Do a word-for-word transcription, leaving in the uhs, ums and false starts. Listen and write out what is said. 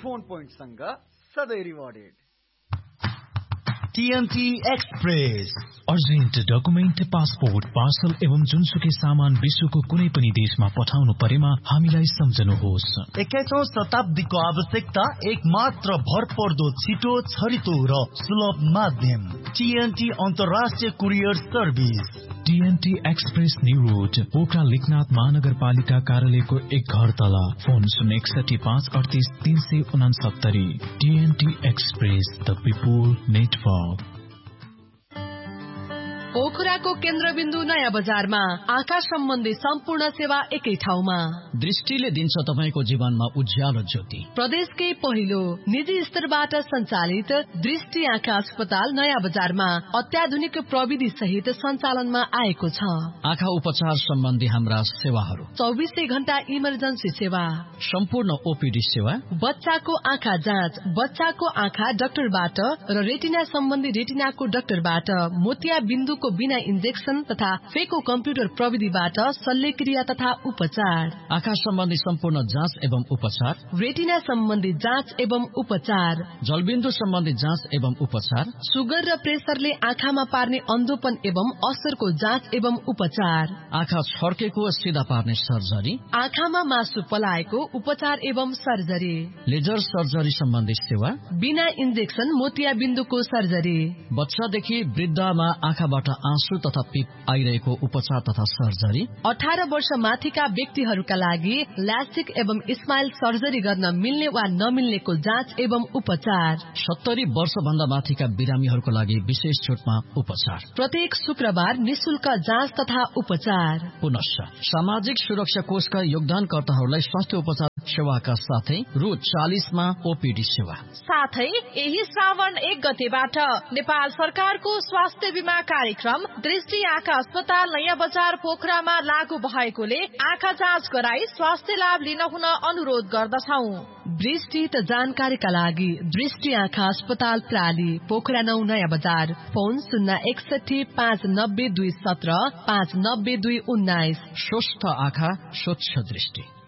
Phone point सँग सधैँ rewarded. TNT express urgent document, passport, parcel एवं जुनसुकै सामान विश्वको कुनै पनि देशमा पठाउनु परेमा हामीलाई सम्झनुहोस्। एक्काइसौं शताब्दीको आवश्यकता एक मात्र भरपर्दो, छिटो, छरितो र सुलभ माध्यम टीएनटी अन्तर्राष्ट्रिय courier service. TNT express new road, Pokhara Lekhnath महानगरपालिका कार्यालयको एक घर तल। फोन शून्य एकसठी पाँच अडतिस तीन सय उनासत्तरी। TNT express, the people network. पोखराको केन्द्रबिन्दु नयाँ बजारमा आँखा सम्बन्धी सम्पूर्ण सेवा एकै ठाउँमा। दृष्टिले दिन्छ तपाईको जीवनमा उज्यालो ज्योति। प्रदेशकै पहिलो निजी स्तरबाट सञ्चालित दृष्टि आँखा अस्पताल नयाँ बजारमा अत्याधुनिक प्रविधि सहित सञ्चालनमा आएको छ। आँखा उपचार सम्बन्धी हाम्रा सेवाहरू: चौबिसै घण्टा इमर्जेन्सी सेवा, सम्पूर्ण ओपीडी सेवा, बच्चाको आँखा जाँच बच्चाको आँखा डाक्टरबाट र रेटिना सम्बन्धी रेटिनाको डाक्टरबाट, मोतिया बिन्दु को बिना इन्जेक्सन तथा फेको कम्प्युटर प्रविधिबाट शल्यक्रिया तथा उपचार, आँखा सम्बन्धी सम्पूर्ण जाँच एवं उपचार, रेटिना सम्बन्धी जाँच एवं उपचार, जलबिन्दु सम्बन्धी जाँच एवं उपचार, सुगर र प्रेसरले आँखामा पार्ने अन्धोपन एवं असरको जाँच एवं उपचार, आँखा छर्केको सिधा पार्ने सर्जरी, आँखामा मासु पलाएको उपचार एवं सर्जरी, लेजर सर्जरी सम्बन्धी सेवा, बिना इन्जेक्सन मोतिया बिन्दुको सर्जरी, बच्चादेखि वृद्धमा आँखाबाट आँसु तथा पिप आइरहेको उपचार तथा सर्जरी, अठार वर्ष माथिका व्यक्तिहरूका लागि ल्यास्टिक एवं स्माइल सर्जरी गर्न मिल्ने वा नमिल्नेको जाँच एवं उपचार, सत्तरी वर्ष भन्दा माथिका बिरामीहरूको लागि विशेष छुटमा उपचार, प्रत्येक शुक्रबार निशुल्क जाँच तथा उपचार। पुनश्च सामाजिक सुरक्षा कोषका योगदानकर्ताहरूलाई स्वास्थ्य उपचार सेवाका साथै रु चालिसमा ओपीडी सेवा। साथै यही श्रावण एक गतेबाट नेपाल सरकारको स्वास्थ्य बीमा कार्यक्रम दृष्टि आँखा अस्पताल नयाँ बजार पोखरामा लागू भएकोले आँखा जाँच गराई स्वास्थ्य लाभ लिन हुन अनुरोध गर्दछौ। विस्तृत जानकारीका लागि दृष्टि आँखा अस्पताल प्राली, पोखरा नौ नयाँ बजार। फोन शून्य एकसठी पाँच नब्बे दुई सत्र पाँच नब्बे दुई उन्नाइस। स्वस्थ आँखा, स्वच्छ दृष्टि।